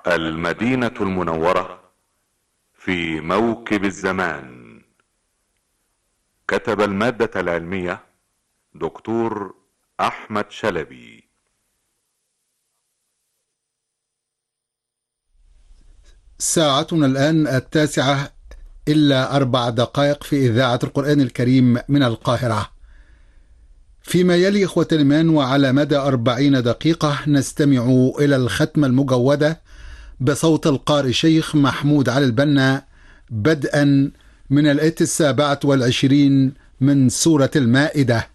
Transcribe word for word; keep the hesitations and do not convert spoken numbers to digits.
المدينة المنورة في موكب الزمان. كتب المادة العلمية دكتور أحمد شلبي. ساعتنا الآن التاسعة إلا أربع دقائق في إذاعة القرآن الكريم من القاهرة. فيما يلي إخوة الإيمان وعلى مدى أربعين دقيقة نستمع إلى الختمة المجودة بصوت القارئ شيخ محمود علي البنا بدءا من الآية السابعة والعشرين من سورة المائدة.